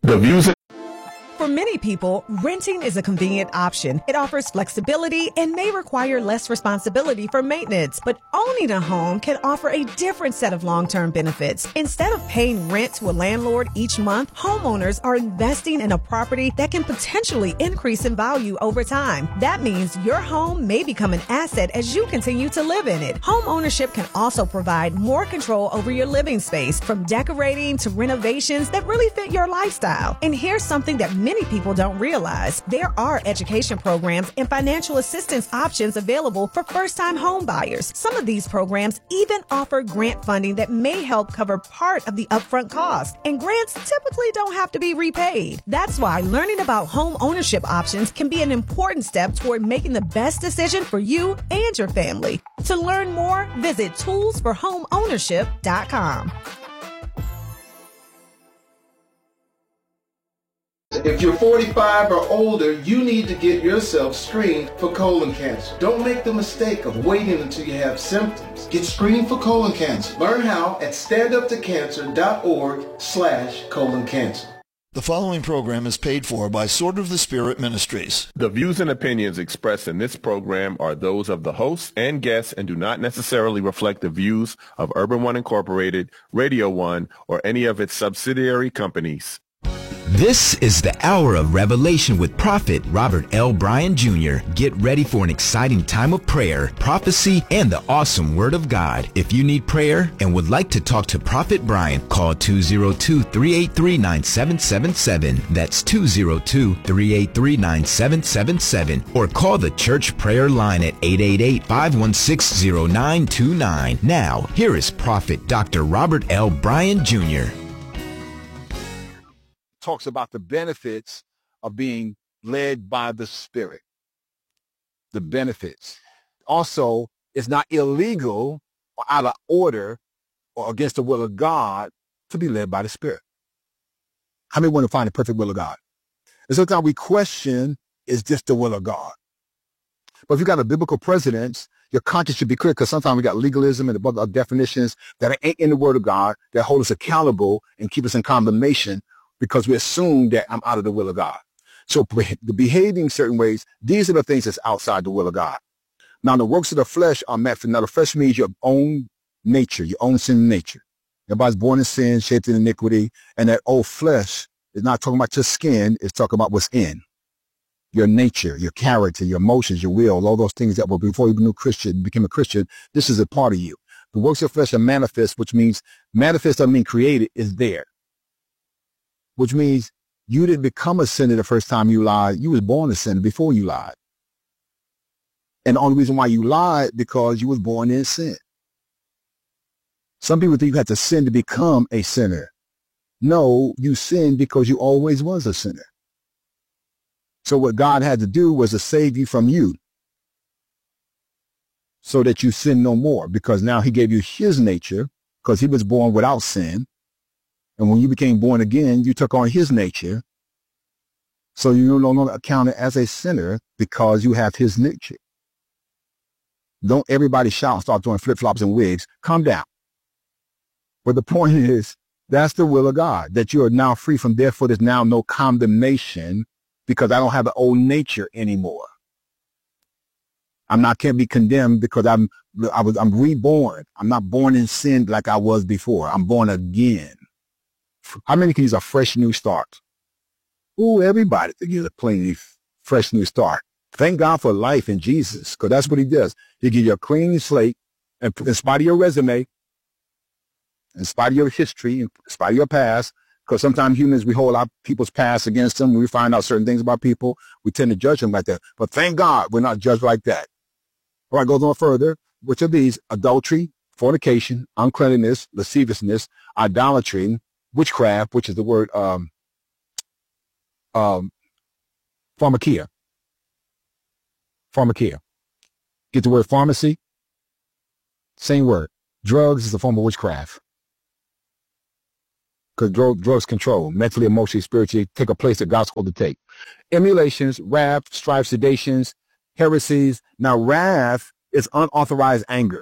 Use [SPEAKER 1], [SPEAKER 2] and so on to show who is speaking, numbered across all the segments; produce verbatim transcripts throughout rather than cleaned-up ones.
[SPEAKER 1] The views.
[SPEAKER 2] For many people, renting is a convenient option. It offers flexibility and may require less responsibility for maintenance. But owning a home can offer a different set of long-term benefits. Instead of paying rent to a landlord each month, homeowners are investing in a property that can potentially increase in value over time. That means your home may become an asset as you continue to live in it. Home ownership can also provide more control over your living space, from decorating to renovations that really fit your lifestyle. And here's something that many people don't realize. There are education programs and financial assistance options available for first-time home buyers. Some of these programs even offer grant funding that may help cover part of the upfront cost. And grants typically don't have to be repaid. That's why learning about home ownership options can be an important step toward making the best decision for you and your family. To learn more, visit tools for home ownership dot com.
[SPEAKER 3] If you're forty-five or older, you need to get yourself screened for colon cancer. Don't make the mistake of waiting until you have symptoms. Get screened for colon cancer. Learn how at standuptocancer.org slash colon cancer.
[SPEAKER 4] The following program is paid for by Sword of the Spirit Ministries.
[SPEAKER 1] The views and opinions expressed in this program are those of the hosts and guests and do not necessarily reflect the views of Urban One Incorporated, Radio One, or any of its subsidiary companies.
[SPEAKER 5] This is the Hour of Revelation with Prophet Robert L. Bryan Junior Get ready for an exciting time of prayer, prophecy, and the awesome Word of God. If you need prayer and would like to talk to Prophet Bryan, call two oh two, three eight three, nine seven seven seven. That's two oh two, three eight three, nine seven seven seven. Or call the church prayer line at eight eight eight, five one six, oh nine two nine. Now, here is Prophet Doctor Robert L. Bryan Junior
[SPEAKER 6] Talks about the benefits of being led by the Spirit. The benefits. Also, it's not illegal or out of order or against the will of God to be led by the Spirit. How many want to find the perfect will of God? And sometimes we question, is this the will of God? But if you got a biblical precedence, your conscience should be clear, because sometimes we got legalism and other definitions that ain't in the Word of God that hold us accountable and keep us in condemnation, because we assume that I'm out of the will of God. So the behaving certain ways, these are the things that's outside the will of God. Now, the works of the flesh are met for. Now, the flesh means your own nature, your own sin nature. Everybody's born in sin, shaped in iniquity, and that old flesh is not talking about your skin, it's talking about what's in. Your nature, your character, your emotions, your will, all those things that were before you became a Christian, became a Christian, this is a part of you. The works of the flesh are manifest, which means manifest doesn't mean created, is there. Which means you didn't become a sinner the first time you lied. You was born a sinner before you lied. And the only reason why you lied, because you was born in sin. Some people think you had to sin to become a sinner. No, you sinned because you always was a sinner. So what God had to do was to save you from you, so that you sin no more, because now he gave you his nature, because he was born without sin. And when you became born again, you took on his nature. So you're no longer accounted as a sinner because you have his nature. Don't everybody shout and start doing flip-flops and wigs. Calm down. But the point is, that's the will of God, that you are now free from, therefore there's now no condemnation, because I don't have the old nature anymore. I'm not, can't be condemned because I'm, I was, I'm reborn. I'm not born in sin like I was before. I'm born again. How many can use a fresh new start? Ooh, everybody can use a plain, fresh new start. Thank God for life in Jesus, because that's what he does. He gives you a clean slate, and in spite of your resume, in spite of your history, in spite of your past, because sometimes humans, we hold our people's past against them. When we find out certain things about people, we tend to judge them like that. But thank God we're not judged like that. All right, goes on further. Which of these? Adultery, fornication, uncleanness, lasciviousness, idolatry, witchcraft, which is the word um, um, pharmakia. Pharmakia. Get the word pharmacy. Same word. Drugs is a form of witchcraft. Because drug, drugs control, mentally, emotionally, spiritually, take a place that God's called to take. Emulations, wrath, strife, sedations, heresies. Now, wrath is unauthorized anger.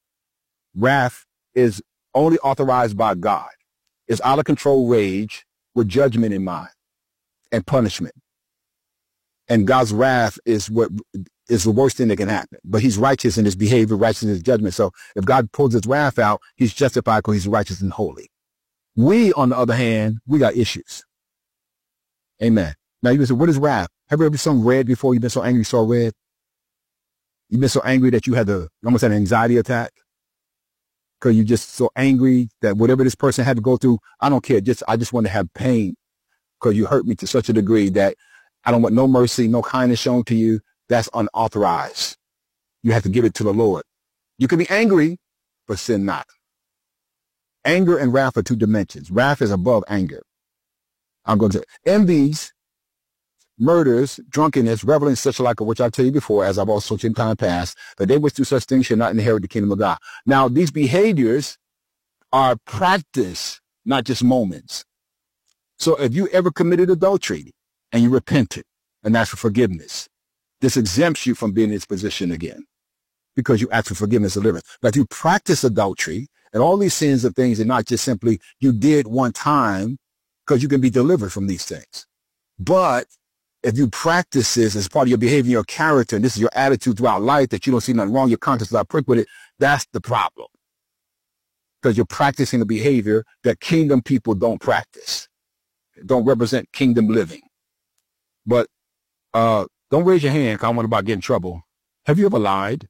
[SPEAKER 6] Wrath is only authorized by God. It's out of control rage with judgment in mind and punishment. And God's wrath is what is the worst thing that can happen. But he's righteous in his behavior, righteous in his judgment. So if God pulls his wrath out, he's justified because he's righteous and holy. We, on the other hand, we got issues. Amen. Now you can say, what is wrath? Have you ever seen red before? You've been so angry you saw red? You've been so angry that you had to almost had an anxiety attack? Because you're just so angry that whatever this person had to go through, I don't care. Just I just want to have pain because you hurt me to such a degree that I don't want no mercy, no kindness shown to you. That's unauthorized. You have to give it to the Lord. You can be angry, but sin not. Anger and wrath are two dimensions. Wrath is above anger. I'm going to say envies, murders, drunkenness, reveling, such like which I tell you before, as I've also told you in time past, that they which do such things shall not inherit the kingdom of God. Now, these behaviors are practice, not just moments. So if you ever committed adultery and you repented and asked for forgiveness, this exempts you from being in this position again because you asked for forgiveness and deliverance. But if you practice adultery and all these sins of things are not just simply you did one time, because you can be delivered from these things. But if you practice this as part of your behavior, your character, and this is your attitude throughout life, that you don't see nothing wrong, your conscience is not pricked with it, that's the problem. Because you're practicing a behavior that kingdom people don't practice, don't represent kingdom living. But uh, don't raise your hand because I want about getting in trouble. Have you ever lied?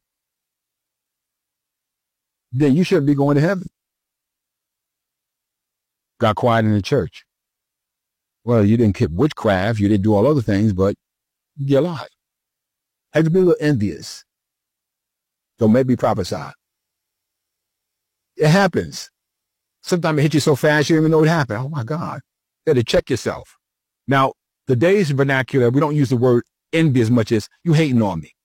[SPEAKER 6] Then you shouldn't be going to heaven. Got quiet in the church. Well, you didn't keep witchcraft, you didn't do all other things, but you lied. Have you been a little envious? Don't make me prophesy. It happens. Sometimes it hits you so fast you don't even know what happened. Oh my God. You got to check yourself. Now, today's vernacular, we don't use the word envy as much as you hating on me.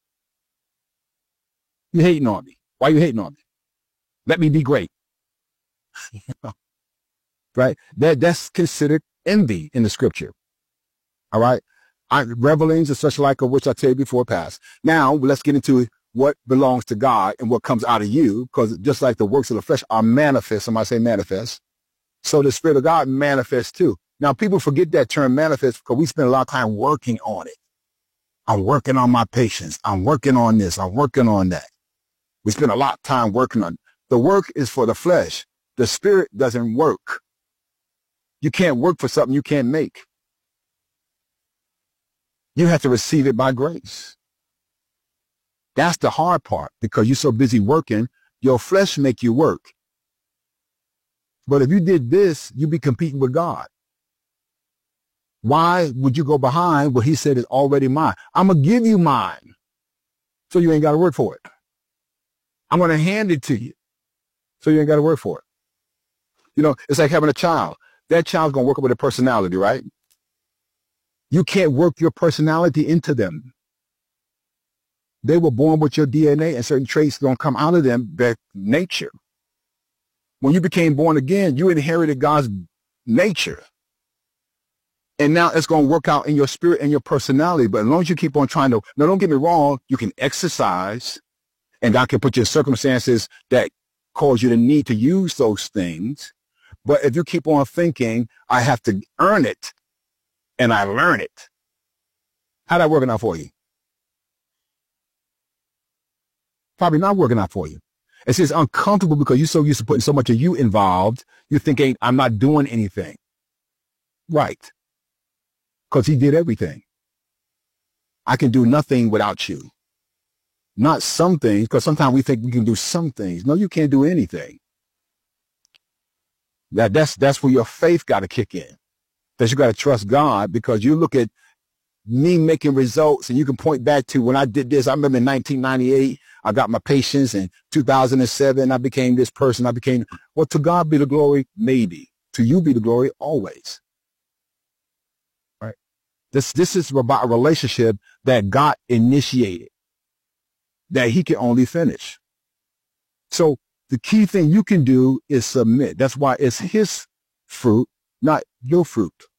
[SPEAKER 6] You hating on me. Why you hating on me? Let me be great. Right? That that's considered envy in the scripture. All right. I, revelings are such like of which I tell you before past. Now let's get into what belongs to God and what comes out of you, because just like the works of the flesh are manifest, somebody say manifest, so the Spirit of God manifests too. Now people forget that term manifest because we spend a lot of time working on it. I'm working on my patience. I'm working on this. I'm working on that. We spend a lot of time working on it. The work is for the flesh. The Spirit doesn't work. You can't work for something you can't make. You have to receive it by grace. That's the hard part because you're so busy working, your flesh make you work. But if you did this, you'd be competing with God. Why would you go behind what he said is already mine? I'm going to give you mine so you ain't got to work for it. I'm going to hand it to you so you ain't got to work for it. You know, it's like having a child. That child's going to work up with a personality, right? You can't work your personality into them. They were born with your D N A and certain traits don't come out of them, their nature. When you became born again, you inherited God's nature. And now it's going to work out in your spirit and your personality. But as long as you keep on trying to, now don't get me wrong, you can exercise and God can put you in circumstances that cause you to need to use those things. But if you keep on thinking, I have to earn it and I learn it, how's that working out for you? Probably not working out for you. It's just uncomfortable because you're so used to putting so much of you involved. You're thinking, I'm not doing anything. Right. Because he did everything. I can do nothing without you. Not some things, because sometimes we think we can do some things. No, you can't do anything. That, that's, that's where your faith got to kick in. That you got to trust God, because you look at me making results and you can point back to when I did this. I remember in nineteen ninety-eight, I got my patience. In two thousand seven, I became this person. I became, well, to God be the glory, maybe. To you be the glory, always. Right? This, this is about a relationship that God initiated, that he can only finish. So the key thing you can do is submit. That's why it's his fruit, not your fruit.